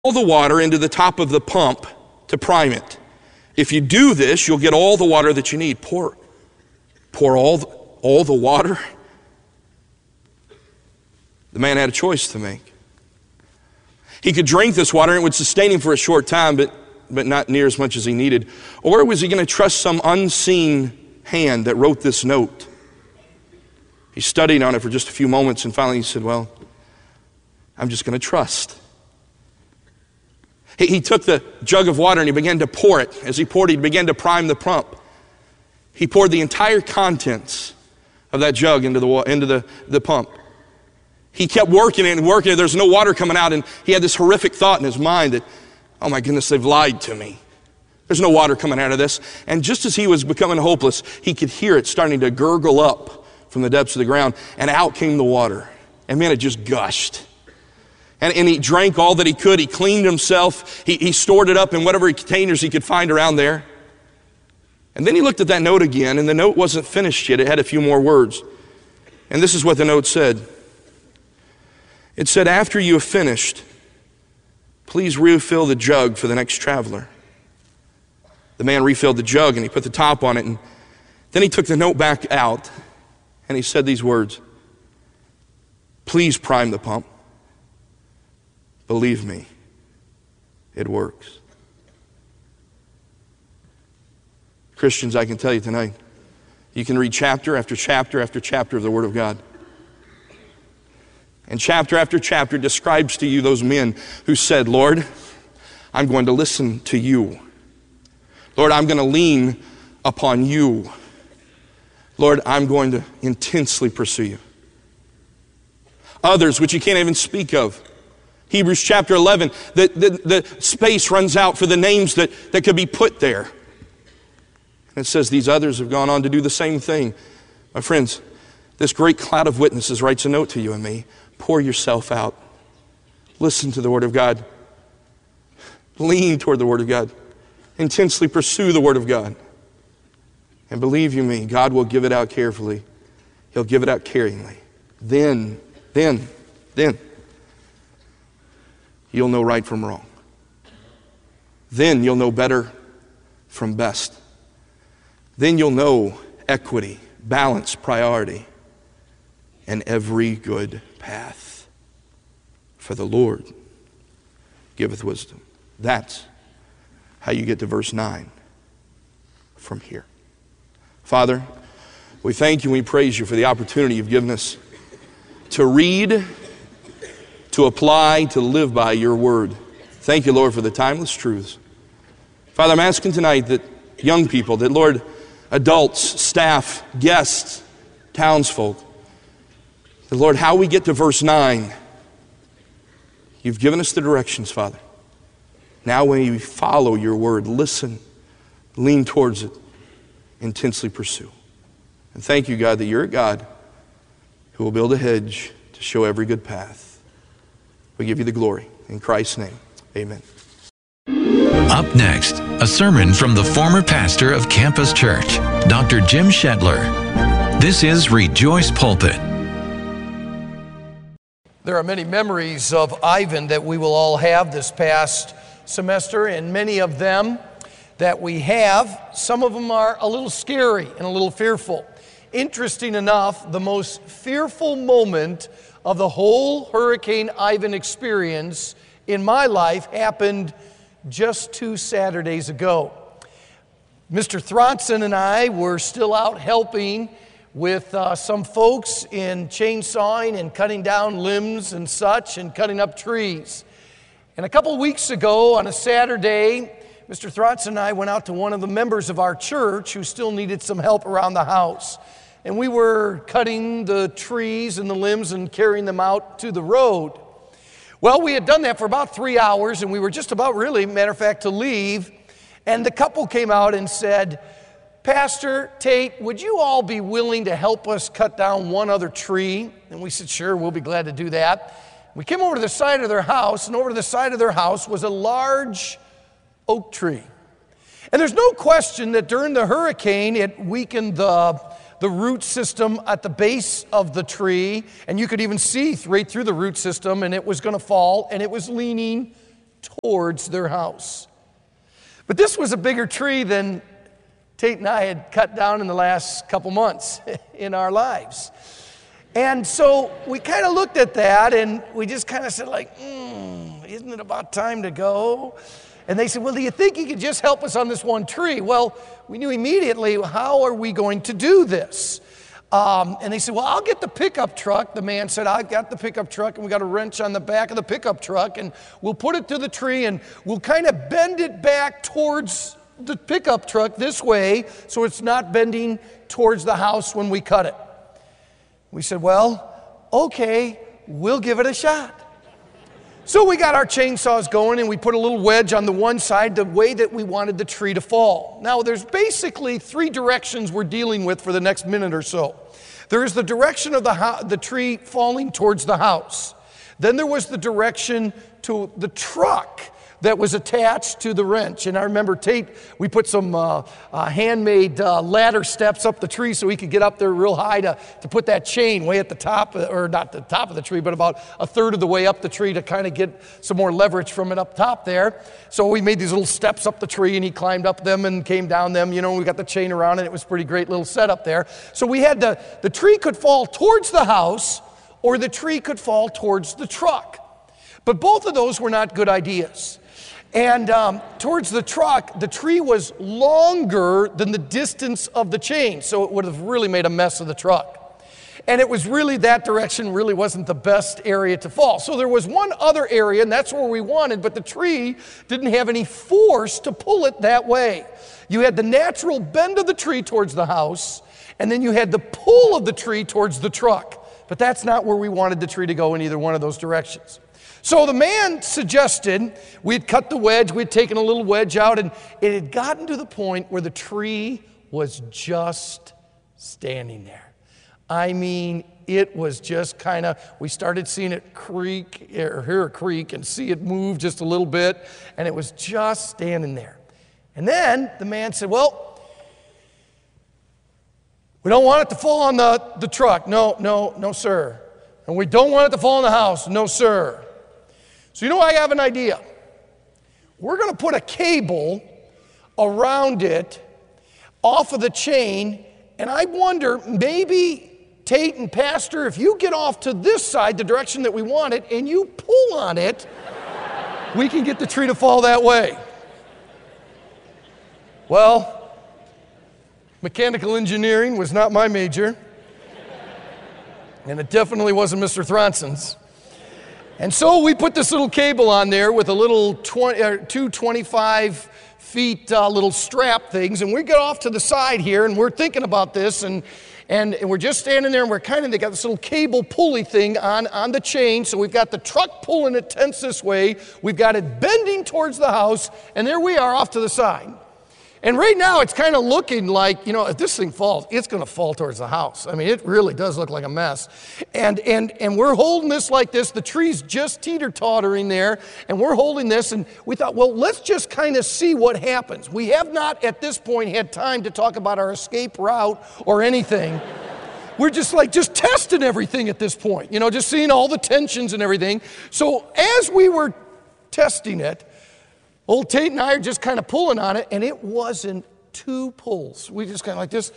all the water into the top of the pump to prime it. If you do this, you'll get all the water that you need. Pour all the water. The man had a choice to make. He could drink this water and it would sustain him for a short time, but not near as much as he needed. Or was he going to trust some unseen hand that wrote this note? He studied on it for just a few moments and finally he said, well, I'm just going to trust. He took the jug of water and he began to pour it. As he poured, he began to prime the pump. He poured the entire contents of that jug into the pump. He kept working it and working it. There's no water coming out, and he had this horrific thought in his mind that, oh my goodness, they've lied to me. There's no water coming out of this. And just as he was becoming hopeless, he could hear it starting to gurgle up from the depths of the ground, and out came the water. And man, it just gushed. And he drank all that he could. He cleaned himself. He stored it up in whatever containers he could find around there. And then he looked at that note again, and the note wasn't finished yet. It had a few more words. And this is what the note said. It said, after you have finished, please refill the jug for the next traveler. The man refilled the jug, and he put the top on it, and then he took the note back out, and he said these words, please prime the pump. Believe me, it works. Christians, I can tell you tonight, you can read chapter after chapter after chapter of the Word of God. And chapter after chapter describes to you those men who said, Lord, I'm going to listen to you. Lord, I'm going to lean upon you. Lord, I'm going to intensely pursue you. Others, which you can't even speak of. Hebrews chapter 11, the space runs out for the names that could be put there. And it says these others have gone on to do the same thing. My friends, this great cloud of witnesses writes a note to you and me. Pour yourself out. Listen to the Word of God. Lean toward the Word of God. Intensely pursue the Word of God. And believe you me, God will give it out carefully. He'll give it out caringly. Then, you'll know right from wrong. Then you'll know better from best. Then you'll know equity, balance, priority, and every good path. For the Lord giveth wisdom. That's how you get to verse 9 from here. Father, we thank you and we praise you for the opportunity you've given us to read, to apply, to live by your word. Thank you, Lord, for the timeless truths. Father, I'm asking tonight that young people, that, Lord, adults, staff, guests, townsfolk, that, Lord, how we get to verse 9, you've given us the directions, Father. Now when we follow your word, listen, lean towards it, intensely pursue. And thank you, God, that you're a God who will build a hedge to show every good path. We give you the glory. In Christ's name, amen. Up next, a sermon from the former pastor of Campus Church, Dr. Jim Shetler. This is Rejoice Pulpit. There are many memories of Ivan that we will all have this past semester, and many of them that we have, some of them are a little scary and a little fearful. Interesting enough, the most fearful moment of the whole Hurricane Ivan experience in my life happened just 2 Saturdays ago. Mr. Thronson and I were still out helping with some folks in chainsawing and cutting down limbs and such and cutting up trees. And a couple weeks ago on a Saturday, Mr. Thronson and I went out to one of the members of our church who still needed some help around the house. And we were cutting the trees and the limbs and carrying them out to the road. Well, we had done that for about 3 hours, and we were just about really, matter of fact, to leave. And the couple came out and said, Pastor Tate, would you all be willing to help us cut down one other tree? And we said, sure, we'll be glad to do that. We came over to the side of their house, and over to the side of their house was a large oak tree. And there's no question that during the hurricane, it weakened the root system at the base of the tree, and you could even see right through the root system, and it was going to fall, and it was leaning towards their house. But this was a bigger tree than Tate and I had cut down in the last couple months in our lives. And so we kind of looked at that and we just kind of said like, isn't it about time to go? And they said, well, do you think you could just help us on this one tree? Well, we knew immediately, how are we going to do this? And they said, well, I'll get the pickup truck. The man said, I've got the pickup truck, and we got a wrench on the back of the pickup truck, and we'll put it to the tree, and we'll kind of bend it back towards the pickup truck this way, so it's not bending towards the house when we cut it. We said, well, okay, we'll give it a shot. So we got our chainsaws going, and we put a little wedge on the one side the way that we wanted the tree to fall. Now, there's basically 3 directions we're dealing with for the next minute or so. There is the direction of the tree falling towards the house. Then there was the direction to the truck that was attached to the wrench. And I remember Tate, we put some handmade ladder steps up the tree so he could get up there real high to put that chain way at the top, or not the top of the tree, but about a third of the way up the tree to kind of get some more leverage from it up top there. So we made these little steps up the tree, and he climbed up them and came down them. You know, we got the chain around it. It was a pretty great little setup there. So we had the tree could fall towards the house, or the tree could fall towards the truck. But both of those were not good ideas. And towards the truck, the tree was longer than the distance of the chain, so it would have really made a mess of the truck. And it was really, that direction really wasn't the best area to fall. So there was one other area, and that's where we wanted, but the tree didn't have any force to pull it that way. You had the natural bend of the tree towards the house, and then you had the pull of the tree towards the truck. But that's not where we wanted the tree to go in either one of those directions. So the man suggested we'd cut the wedge, we'd taken a little wedge out, and it had gotten to the point where the tree was just standing there. I mean, it was just kind of, we started seeing it creak, or hear a creak, and see it move just a little bit, and it was just standing there. And then the man said, well, we don't want it to fall on the truck. No, sir. And we don't want it to fall on the house. No, sir. So you know, I have an idea. We're going to put a cable around it off of the chain, and I wonder, maybe Tate and Pastor, if you get off to this side, the direction that we want it, and you pull on it, we can get the tree to fall that way. Well, mechanical engineering was not my major, and it definitely wasn't Mr. Thronson's. And so we put this little cable on there with a little 225 feet little strap things, and we get off to the side here, and we're thinking about this, and we're just standing there, and they got this little cable pulley thing on the chain, so we've got the truck pulling it tense this way, we've got it bending towards the house, and there we are off to the side. And right now, it's kind of looking like, you know, if this thing falls, it's going to fall towards the house. I mean, it really does look like a mess. And we're holding this like this. The tree's just teeter-tottering there, and we're holding this, and we thought, well, let's just kind of see what happens. We have not, at this point, had time to talk about our escape route or anything. We're just testing everything at this point, you know, just seeing all the tensions and everything. So as we were testing it, old Tate and I are just kind of pulling on it, and it wasn't 2 pulls. We just kind of like this,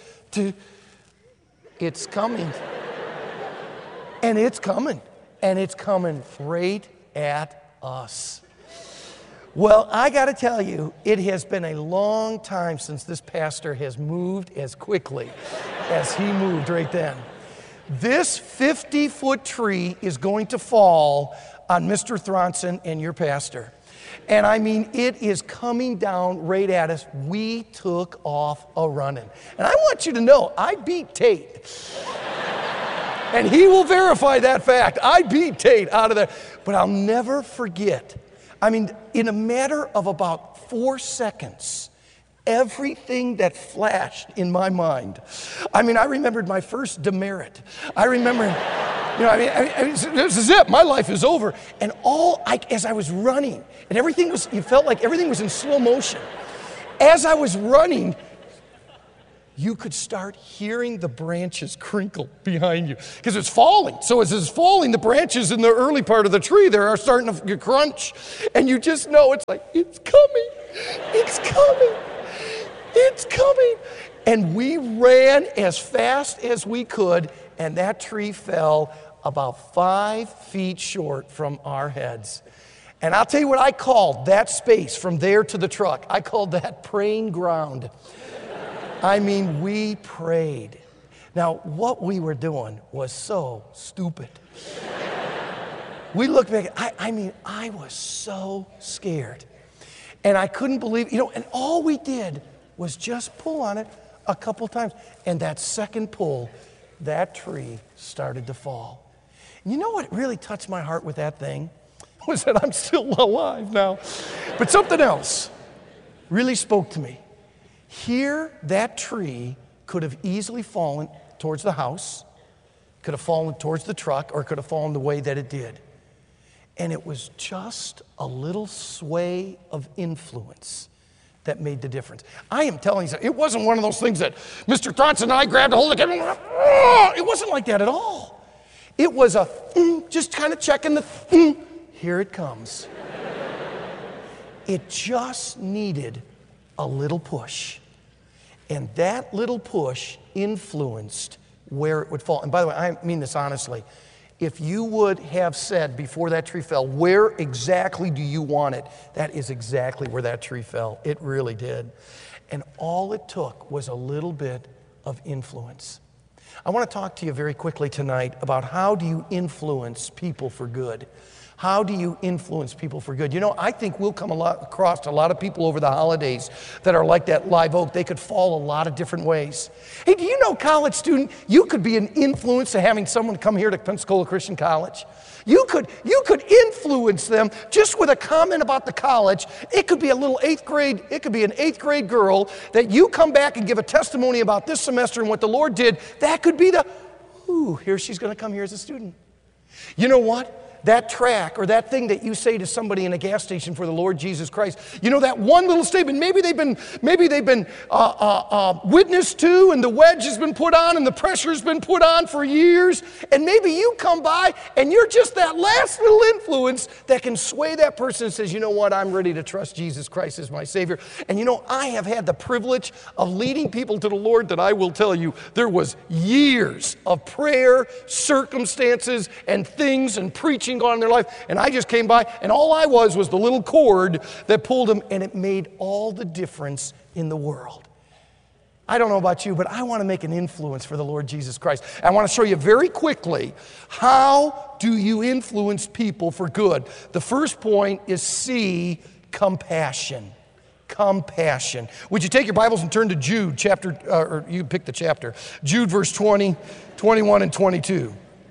it's coming. And it's coming. And it's coming right at us. Well, I got to tell you, it has been a long time since this pastor has moved as quickly as he moved right then. This 50-foot tree is going to fall on Mr. Thronson and your pastor. And I mean, it is coming down right at us. We took off a-running. And I want you to know, I beat Tate. And he will verify that fact. I beat Tate out of there. But I'll never forget, I mean, in a matter of about 4 seconds, everything that flashed in my mind. I mean, I remembered my first demerit. I remember, you know, I mean, this is it. My life is over. And as I was running, and everything was, you felt like everything was in slow motion. As I was running, you could start hearing the branches crinkle behind you because it's falling. So as it's falling, the branches in the early part of the tree there are starting to crunch. And you just know it's like, it's coming, it's coming, it's coming. And we ran as fast as we could, and that tree fell about 5 feet short from our heads. And I'll tell you what I called that space from there to the truck. I called that praying ground. I mean, we prayed. Now, what we were doing was so stupid. We looked back, I was so scared. And I couldn't believe, and all we did was just pull on it a couple times. And that second pull, that tree started to fall. And you know what really touched my heart with that thing? Was that I'm still alive now. But something else really spoke to me. Here, that tree could have easily fallen towards the house, could have fallen towards the truck, or could have fallen the way that it did. And it was just a little sway of influence that made the difference. I am telling you, it wasn't one of those things that Mr. Johnson and I grabbed a hold of it. It wasn't like that at all. It was a just kind of checking the here it comes. It just needed a little push. And that little push influenced where it would fall. And by the way, I mean this honestly. If you would have said before that tree fell, where exactly do you want it? That is exactly where that tree fell. It really did. And all it took was a little bit of influence. I want to talk to you very quickly tonight about how do you influence people for good? How do you influence people for good? I think we'll come across a lot of people over the holidays that are like that live oak. They could fall a lot of different ways. Hey, do you know, college student, you could be an influence to having someone come here to Pensacola Christian College. You could influence them just with a comment about the college. It could be an 8th grade girl that you come back and give a testimony about this semester and what the Lord did. That could be here she's going to come here as a student. You know what? That track or that thing that you say to somebody in a gas station for the Lord Jesus Christ, that one little statement, maybe they've been witnessed to, and the wedge has been put on and the pressure's been put on for years, and maybe you come by and you're just that last little influence that can sway that person and says, you know what, I'm ready to trust Jesus Christ as my Savior. And I have had the privilege of leading people to the Lord that I will tell you, there was years of prayer, circumstances, and things and preaching on in their life, and I just came by, and all I was the little cord that pulled them, and it made all the difference in the world. I don't know about you, but I want to make an influence for the Lord Jesus Christ. I want to show you very quickly, how do you influence people for good? The first point is see compassion. Compassion. Would you take your Bibles and turn to Jude, or you pick the chapter. Jude verse 20, 21, and 22.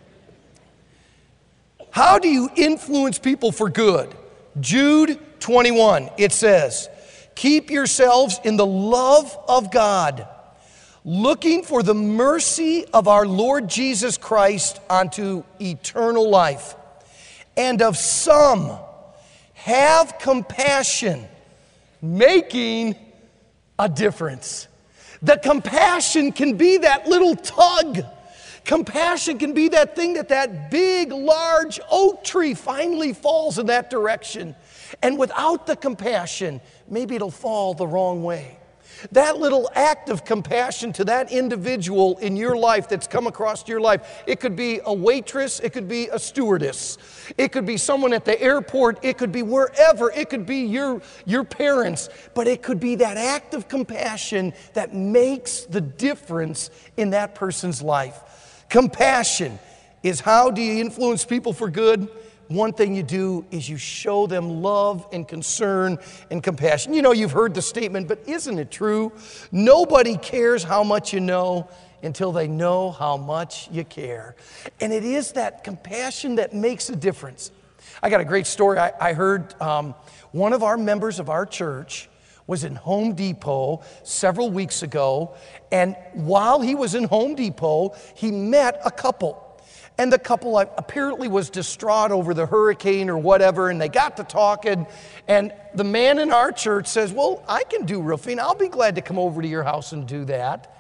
How do you influence people for good? Jude 21, it says, keep yourselves in the love of God, looking for the mercy of our Lord Jesus Christ unto eternal life. And of some, have compassion, making a difference. The compassion can be that little tug. Compassion can be that thing that big, large oak tree finally falls in that direction. And without the compassion, maybe it'll fall the wrong way. That little act of compassion to that individual in your life that's come across your life, it could be a waitress, it could be a stewardess, it could be someone at the airport, it could be wherever, it could be your parents, but it could be that act of compassion that makes the difference in that person's life. Compassion is how do you influence people for good? One thing you do is you show them love and concern and compassion. You've heard the statement, but isn't it true? Nobody cares how much you know until they know how much you care. And it is that compassion that makes a difference. I got a great story. I heard one of our members of our church was in Home Depot several weeks ago, and while he was in Home Depot, he met a couple. And the couple apparently was distraught over the hurricane or whatever, and they got to talking, and the man in our church says, well, I can do roofing. I'll be glad to come over to your house and do that.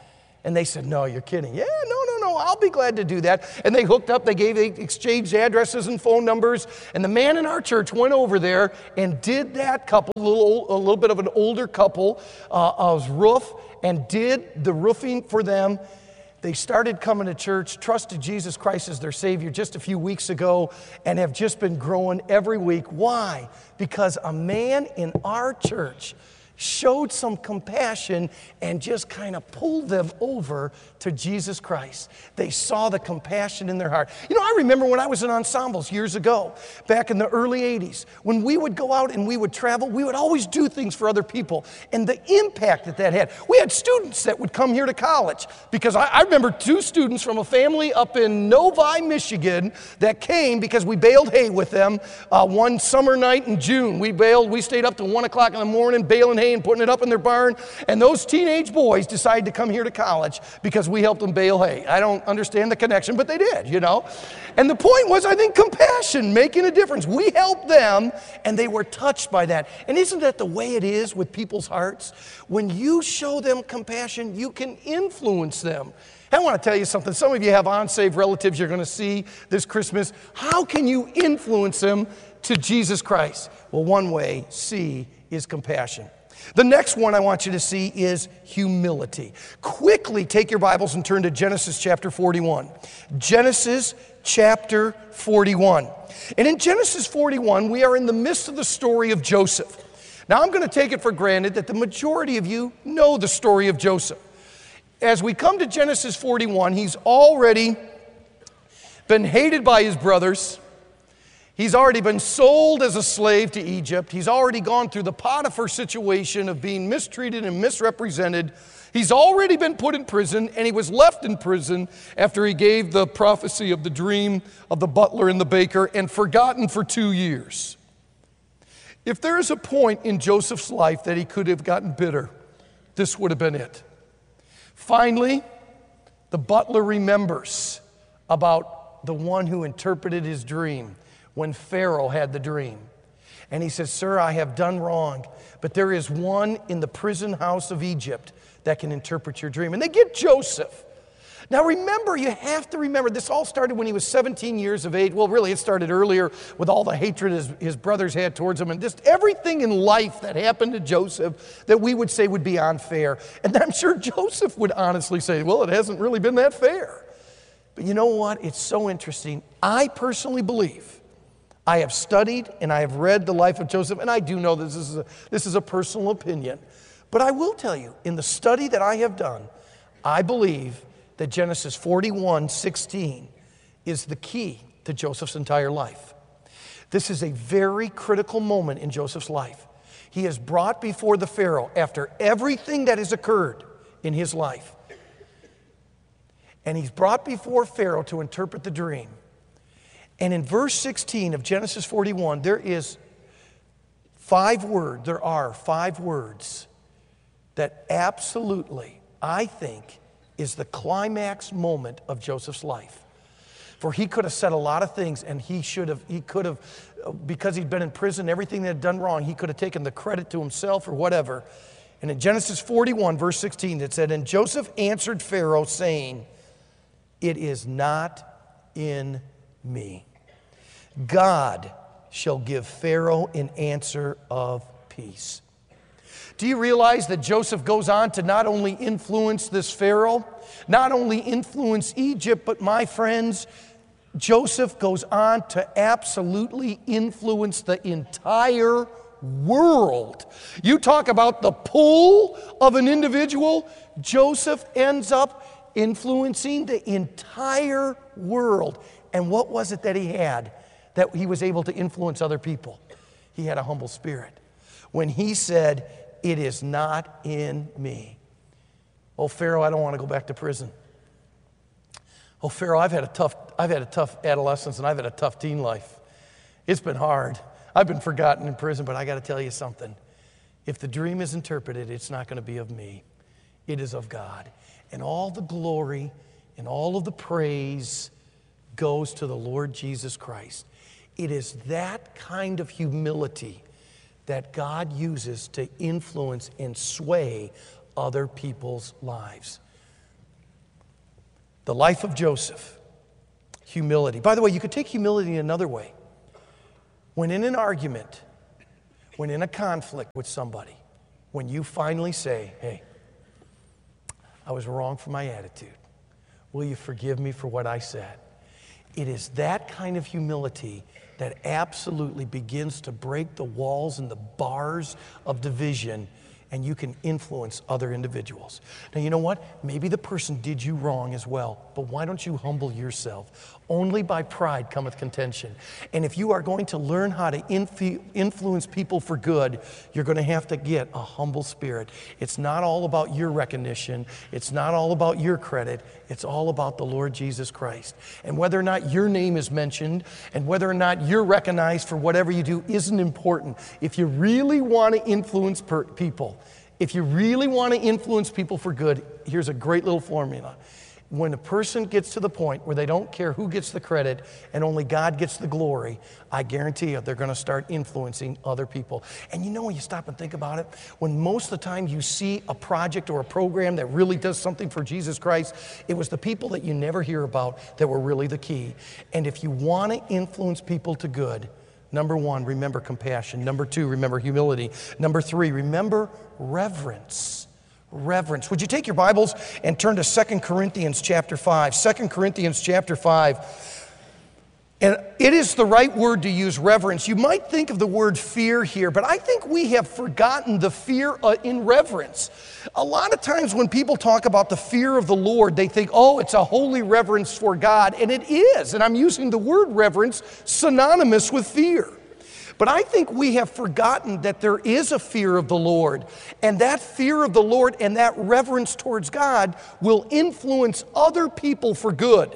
And they said, no, you're kidding. Yeah, no, I'll be glad to do that. And they hooked up, they exchanged addresses and phone numbers. And the man in our church went over there and did that couple, a little bit of an older couple, roof, and did the roofing for them. They started coming to church, trusted Jesus Christ as their Savior just a few weeks ago, and have just been growing every week. Why? Because a man in our church showed some compassion and just kind of pulled them over to Jesus Christ. They saw the compassion in their heart. You know, I remember when I was in ensembles years ago, back in the early 80s, when we would go out and we would travel, we would always do things for other people, and the impact that had. We had students that would come here to college, because I remember 2 students from a family up in Novi, Michigan, that came because we baled hay with them one summer night in June. We stayed up till 1 o'clock in the morning baling hay and putting it up in their barn, and those teenage boys decided to come here to college because we helped them bale hay. I don't understand the connection, but they did, you know. And the point was, I think, compassion, making a difference. We helped them, and they were touched by that. And isn't that the way it is with people's hearts? When you show them compassion, you can influence them. I want to tell you something. Some of you have unsaved relatives you're going to see this Christmas. How can you influence them to Jesus Christ? Well, one way, C, is compassion. The next one I want you to see is humility. Quickly take your Bibles and turn to Genesis chapter 41. Genesis chapter 41. And in Genesis 41, we are in the midst of the story of Joseph. Now, I'm going to take it for granted that the majority of you know the story of Joseph. As we come to Genesis 41, he's already been hated by his brothers. He's already been sold as a slave to Egypt. He's already gone through the Potiphar situation of being mistreated and misrepresented. He's already been put in prison, and he was left in prison after he gave the prophecy of the dream of the butler and the baker, and forgotten for 2 years. If there is a point in Joseph's life that he could have gotten bitter, this would have been it. Finally, the butler remembers about the one who interpreted his dream when Pharaoh had the dream. And he says, sir, I have done wrong, but there is one in the prison house of Egypt that can interpret your dream. And they get Joseph. Now remember, you have to remember, this all started when he was 17 years of age. Well, really, it started earlier with all the hatred his brothers had towards him, and just everything in life that happened to Joseph that we would say would be unfair. And I'm sure Joseph would honestly say, well, it hasn't really been that fair. But you know what? It's so interesting. I personally believe, I have studied and I have read the life of Joseph, and I do know this is a personal opinion. But I will tell you, in the study that I have done, I believe that Genesis 41:16 is the key to Joseph's entire life. This is a very critical moment in Joseph's life. He is brought before the Pharaoh after everything that has occurred in his life. And he's brought before Pharaoh to interpret the dream. And in verse 16 of Genesis 41, there are 5 words that absolutely, I think, is the climax moment of Joseph's life. For he could have said a lot of things, and he could have, because he'd been in prison, everything that had done wrong, he could have taken the credit to himself or whatever. And in Genesis 41, verse 16, it said, and Joseph answered Pharaoh, saying, it is not in me. God shall give Pharaoh an answer of peace. Do you realize that Joseph goes on to not only influence this Pharaoh, not only influence Egypt, but my friends, Joseph goes on to absolutely influence the entire world. You talk about the pull of an individual, Joseph ends up influencing the entire world. And what was it that he had that he was able to influence other people? He had a humble spirit. When he said, it is not in me. Oh, Pharaoh, I don't want to go back to prison. Oh, Pharaoh, I've had a tough adolescence, and I've had a tough teen life. It's been hard. I've been forgotten in prison, but I got to tell you something. If the dream is interpreted, it's not going to be of me. It is of God. And all the glory and all of the praise goes to the Lord Jesus Christ. It is that kind of humility that God uses to influence and sway other people's lives. The life of Joseph. Humility. By the way, you could take humility another way. When in an argument, when in a conflict with somebody, when you finally say, hey, I was wrong for my attitude. Will you forgive me for what I said? It is that kind of humility that absolutely begins to break the walls and the bars of division, and you can influence other individuals. Now, you know what? Maybe the person did you wrong as well, but why don't you humble yourself? Only by pride cometh contention. And if you are going to learn how to influence people for good, you're going to have to get a humble spirit. It's not all about your recognition. It's not all about your credit. It's all about the Lord Jesus Christ. And whether or not your name is mentioned and whether or not you're recognized for whatever you do isn't important. If you really want to influence people, if you really want to influence people for good, here's a great little formula. When a person gets to the point where they don't care who gets the credit and only God gets the glory, I guarantee you they're going to start influencing other people. And you know, when you stop and think about it, when most of the time you see a project or a program that really does something for Jesus Christ, it was the people that you never hear about that were really the key. And if you want to influence people to good, number one, remember compassion. Number two, remember humility. Number three, remember reverence. Reverence. Would you take your Bibles and turn to 2 Corinthians chapter 5. 2 Corinthians chapter 5. And it is the right word to use, reverence. You might think of the word fear here, but I think we have forgotten the fear in reverence. A lot of times when people talk about the fear of the Lord, they think, oh, it's a holy reverence for God, and it is. And I'm using the word reverence synonymous with fear. But I think we have forgotten that there is a fear of the Lord, and that fear of the Lord and that reverence towards God will influence other people for good.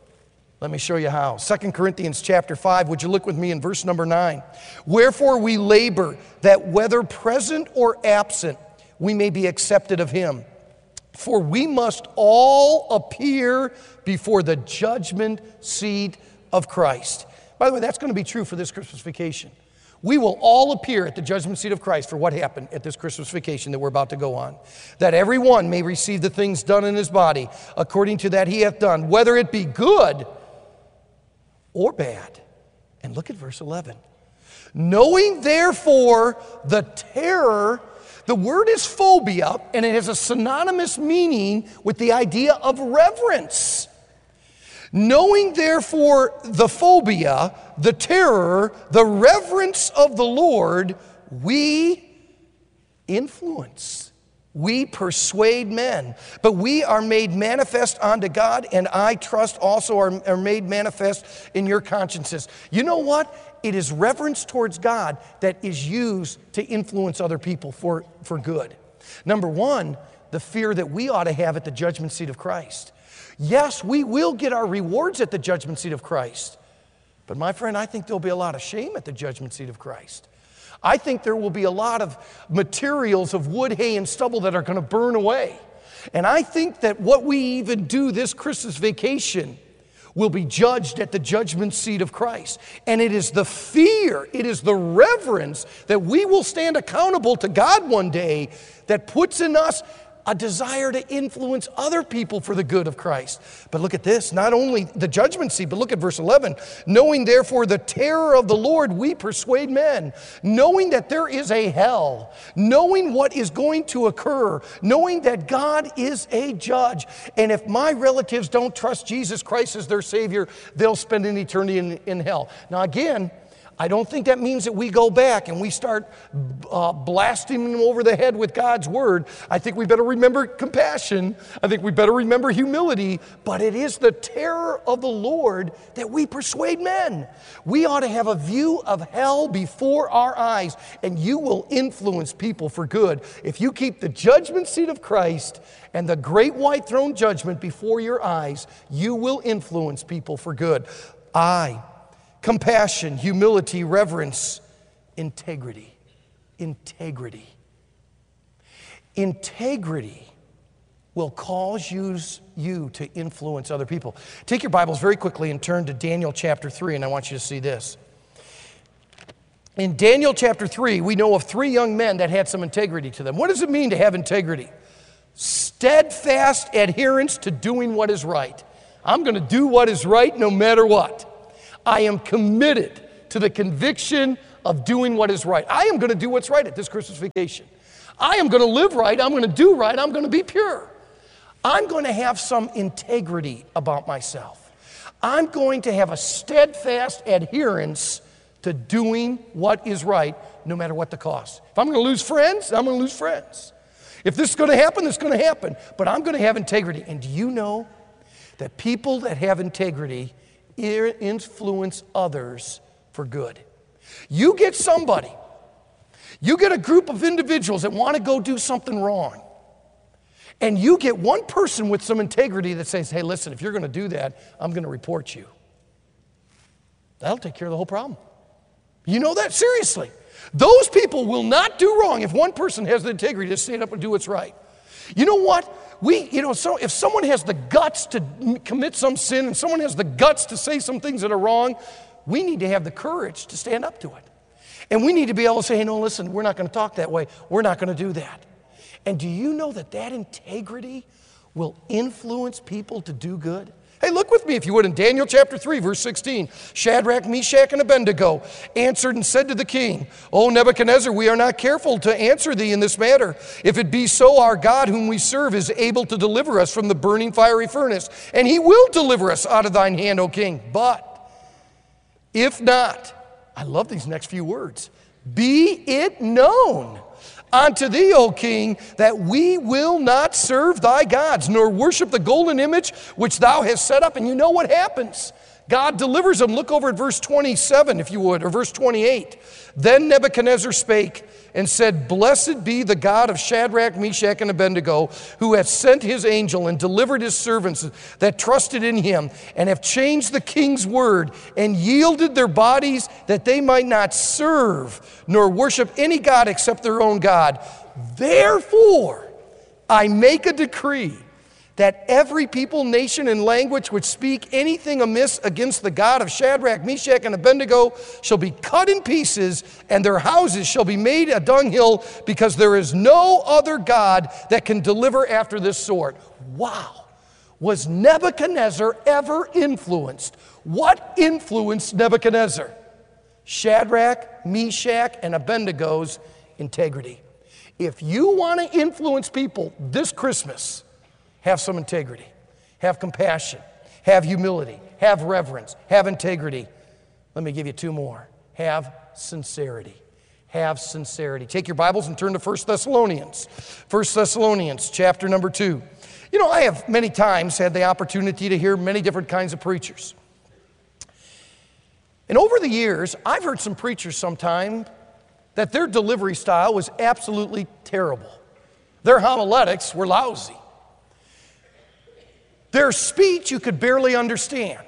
Let me show you how. 2 Corinthians chapter 5, would you look with me in verse number 9? Wherefore we labor, that whether present or absent, we may be accepted of him. For we must all appear before the judgment seat of Christ. By the way, that's going to be true for this Christmas vacation. We will all appear at the judgment seat of Christ for what happened at this Christmas vacation that we're about to go on. That every one may receive the things done in his body according to that he hath done, whether it be good or bad. And look at verse 11. Knowing therefore the terror, the word is phobia, and it has a synonymous meaning with the idea of reverence. Knowing therefore the phobia, the terror, the reverence of the Lord, we influence. We persuade men. But we are made manifest unto God, and I trust also are made manifest in your consciences. You know what? It is reverence towards God that is used to influence other people for good. Number one, the fear that we ought to have at the judgment seat of Christ. Yes, we will get our rewards at the judgment seat of Christ. But my friend, I think there'll be a lot of shame at the judgment seat of Christ. I think there will be a lot of materials of wood, hay, and stubble that are going to burn away. And I think that what we even do this Christmas vacation will be judged at the judgment seat of Christ. And it is the fear, it is the reverence that we will stand accountable to God one day that puts in us a desire to influence other people for the good of Christ. But look at this, not only the judgment seat, but look at verse 11. Knowing therefore the terror of the Lord, we persuade men. Knowing that there is a hell, knowing what is going to occur, knowing that God is a judge. And if my relatives don't trust Jesus Christ as their Savior, they'll spend an eternity in hell. Now again, I don't think that means that we go back and we start blasting them over the head with God's word. I think we better remember compassion. I think we better remember humility. But it is the terror of the Lord that we persuade men. We ought to have a view of hell before our eyes, and you will influence people for good. If you keep the judgment seat of Christ and the great white throne judgment before your eyes, you will influence people for good. Compassion, humility, reverence, integrity. Integrity. Integrity will cause you to influence other people. Take your Bibles very quickly and turn to Daniel chapter 3, and I want you to see this. In Daniel chapter 3, we know of 3 young men that had some integrity to them. What does it mean to have integrity? Steadfast adherence to doing what is right. I'm going to do what is right no matter what. I am committed to the conviction of doing what is right. I am going to do what's right at this Christmas vacation. I am going to live right. I'm going to do right. I'm going to be pure. I'm going to have some integrity about myself. I'm going to have a steadfast adherence to doing what is right, no matter what the cost. If I'm going to lose friends, I'm going to lose friends. If this is going to happen, it's going to happen. But I'm going to have integrity. And do you know that people that have integrity influence others for good? You get somebody, you get a group of individuals that want to go do something wrong. And you get one person with some integrity that says, hey, listen, if you're going to do that, I'm going to report you. That'll take care of the whole problem. You know that? Seriously. Those people will not do wrong if one person has the integrity to stand up and do what's right. You know what? So if someone has the guts to commit some sin and someone has the guts to say some things that are wrong, we need to have the courage to stand up to it. And we need to be able to say, hey, no, listen, we're not going to talk that way. We're not going to do that. And do you know that that integrity will influence people to do good? Hey, look with me, if you would, in Daniel chapter 3, verse 16. Shadrach, Meshach, and Abednego answered and said to the king, O Nebuchadnezzar, we are not careful to answer thee in this matter. If it be so, our God whom we serve is able to deliver us from the burning fiery furnace, and he will deliver us out of thine hand, O king. But if not, I love these next few words, be it known unto thee, O king, that we will not serve thy gods, nor worship the golden image which thou hast set up. And you know what happens. God delivers them. Look over at verse 27, if you would, or verse 28. Then Nebuchadnezzar spake and said, Blessed be the God of Shadrach, Meshach, and Abednego, who hath sent his angel and delivered his servants that trusted in him, and have changed the king's word, and yielded their bodies that they might not serve, nor worship any god except their own God. Therefore, I make a decree that every people, nation, and language which speak anything amiss against the God of Shadrach, Meshach, and Abednego shall be cut in pieces, and their houses shall be made a dunghill, because there is no other God that can deliver after this sort. Wow. Was Nebuchadnezzar ever influenced? What influenced Nebuchadnezzar? Shadrach, Meshach, and Abednego's integrity. If you want to influence people this Christmas, have some integrity, have compassion, have humility, have reverence, have integrity. Let me give you two more. Have sincerity. Have sincerity. Take your Bibles and turn to 1 Thessalonians. 1 Thessalonians chapter number 2. You know, I have many times had the opportunity to hear many different kinds of preachers. And over the years, I've heard some preachers sometime that their delivery style was absolutely terrible. Their homiletics were lousy. Their speech you could barely understand.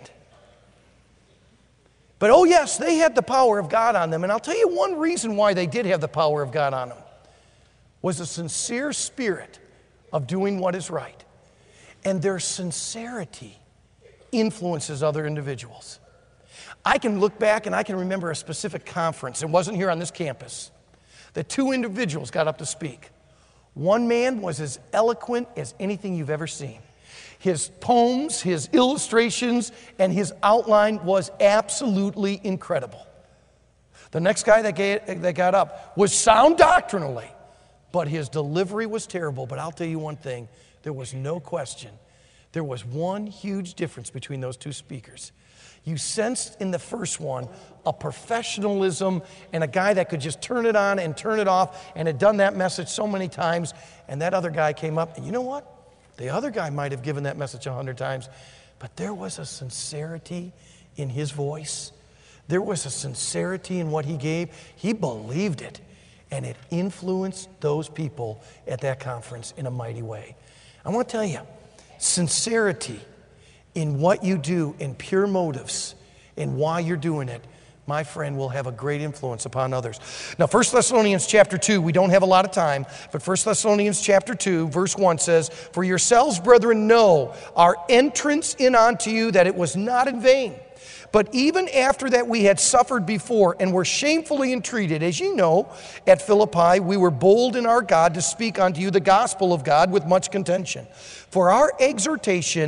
But oh yes, they had the power of God on them. And I'll tell you one reason why they did have the power of God on them was a sincere spirit of doing what is right. And their sincerity influences other individuals. I can look back and I can remember a specific conference. It wasn't here on this campus. The two individuals got up to speak. One man was as eloquent as anything you've ever seen. His poems, his illustrations, and his outline was absolutely incredible. The next guy that got up was sound doctrinally, but his delivery was terrible. But I'll tell you one thing, there was no question. There was one huge difference between those two speakers. You sensed in the first one a professionalism and a guy that could just turn it on and turn it off and had done that message so many times. And that other guy came up, and you know what? The other guy might have given that message 100 times, but there was a sincerity in his voice. There was a sincerity in what he gave. He believed it, and it influenced those people at that conference in a mighty way. I want to tell you, sincerity in what you do, in pure motives, and why you're doing it, my friend, will have a great influence upon others. Now, 1 Thessalonians chapter 2, we don't have a lot of time, but 1 Thessalonians chapter 2, verse 1 says, For yourselves, brethren, know our entrance in unto you, that it was not in vain. But even after that we had suffered before and were shamefully entreated, as ye know, at Philippi we were bold in our God to speak unto you the gospel of God with much contention. For our exhortation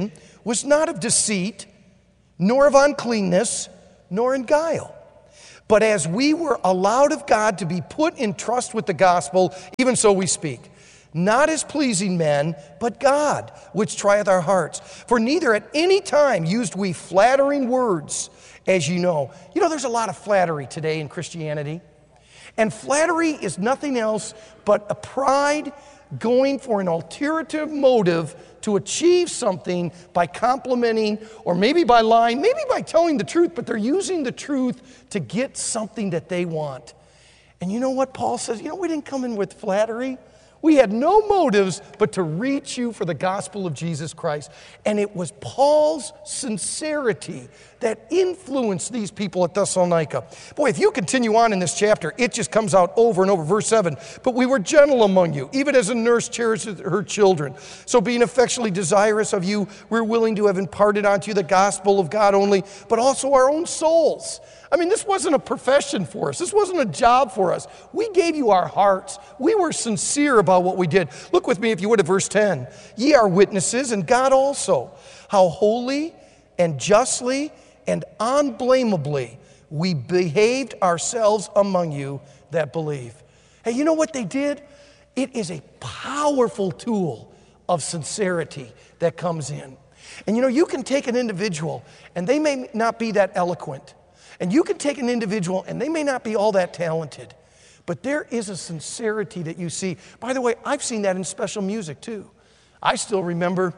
was not of deceit, nor of uncleanness, nor in guile. But as we were allowed of God to be put in trust with the gospel, even so we speak. Not as pleasing men, but God, which trieth our hearts. For neither at any time used we flattering words, as you know. You know, there's a lot of flattery today in Christianity. And flattery is nothing else but a pride going for an ulterior motive to achieve something by complimenting, or maybe by lying, maybe by telling the truth, but they're using the truth to get something that they want. And you know what Paul says? You know, we didn't come in with flattery. We had no motives but to reach you for the gospel of Jesus Christ. And it was Paul's sincerity that influenced these people at Thessalonica. Boy, if you continue on in this chapter, it just comes out over and over. Verse 7, but we were gentle among you, even as a nurse cherishes her children. So being affectionately desirous of you, we're willing to have imparted unto you the gospel of God only, but also our own souls. I mean, this wasn't a profession for us. This wasn't a job for us. We gave you our hearts. We were sincere about what we did. Look with me, if you would, at verse 10. Ye are witnesses, and God also, how holy and justly and unblameably we behaved ourselves among you that believe. Hey, you know what they did? It is a powerful tool of sincerity that comes in. And you know, you can take an individual, and they may not be that eloquent. And you can take an individual, and they may not be all that talented, but there is a sincerity that you see. By the way, I've seen that in special music too. I still remember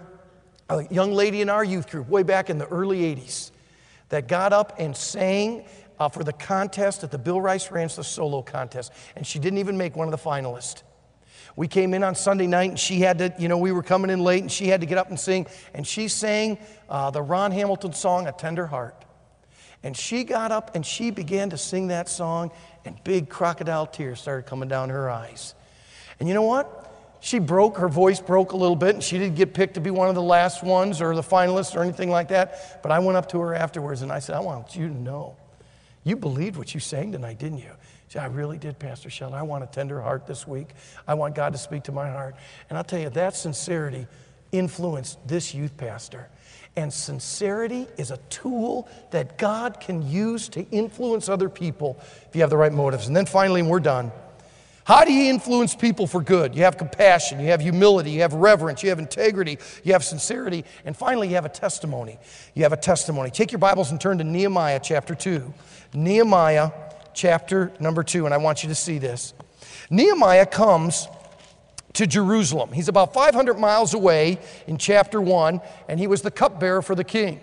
a young lady in our youth group way back in the early 80s that got up and sang for the contest at the Bill Rice Ranch, the solo contest, and she didn't even make one of the finalists. We came in on Sunday night, and she had to, you know, we were coming in late, and she had to get up and sing, and she sang the Ron Hamilton song, A Tender Heart. And she got up and she began to sing that song, and big crocodile tears started coming down her eyes. And you know what? Her voice broke a little bit, and she didn't get picked to be one of the last ones or the finalists or anything like that. But I went up to her afterwards and I said, I want you to know, you believed what you sang tonight, didn't you? She said, I really did, Pastor Sheldon. I want a tender heart this week. I want God to speak to my heart. And I'll tell you, that sincerity influenced this youth pastor. And sincerity is a tool that God can use to influence other people if you have the right motives. And then finally, and we're done, how do you influence people for good? You have compassion, you have humility, you have reverence, you have integrity, you have sincerity, and finally you have a testimony. You have a testimony. Take your Bibles and turn to Nehemiah chapter 2. Nehemiah chapter number 2, and I want you to see this. Nehemiah comes to Jerusalem. He's about 500 miles away in chapter 1, and he was the cupbearer for the king.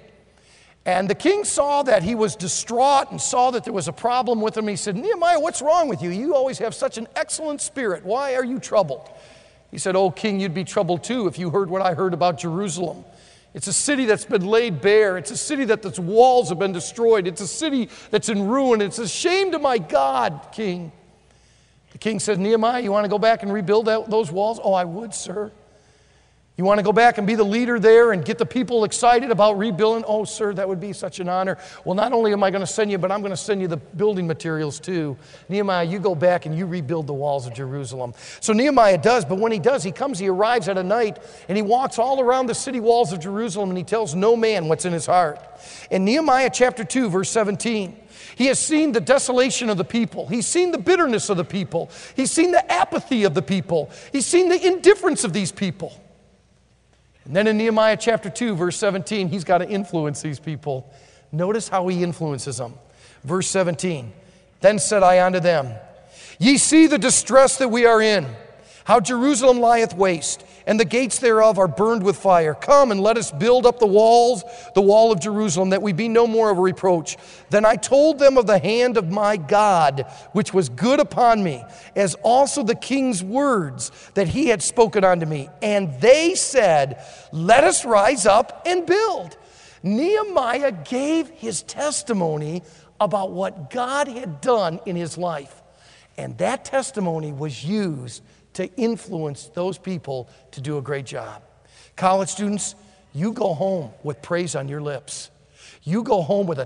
And the king saw that he was distraught and saw that there was a problem with him. He said, Nehemiah, what's wrong with you? You always have such an excellent spirit. Why are you troubled? He said, oh, king, you'd be troubled too if you heard what I heard about Jerusalem. It's a city that's been laid bare. It's a city that its walls have been destroyed. It's a city that's in ruin. It's a shame to my God, king. The king said, Nehemiah, you want to go back and rebuild those walls? Oh, I would, sir. You want to go back and be the leader there and get the people excited about rebuilding? Oh, sir, that would be such an honor. Well, not only am I going to send you, but I'm going to send you the building materials too. Nehemiah, you go back and you rebuild the walls of Jerusalem. So Nehemiah does, but when he does, he arrives at a night, and he walks all around the city walls of Jerusalem, and he tells no man what's in his heart. In Nehemiah chapter 2, verse 17, he has seen the desolation of the people. He's seen the bitterness of the people. He's seen the apathy of the people. He's seen the indifference of these people. And then in Nehemiah chapter 2, verse 17, he's got to influence these people. Notice how he influences them. Verse 17, then said I unto them, ye see the distress that we are in, how Jerusalem lieth waste, and the gates thereof are burned with fire. Come and let us build up the wall of Jerusalem, that we be no more of a reproach. Then I told them of the hand of my God, which was good upon me, as also the king's words that he had spoken unto me. And they said, let us rise up and build. Nehemiah gave his testimony about what God had done in his life. And that testimony was used to influence those people to do a great job. College students, you go home with praise on your lips. You go home with a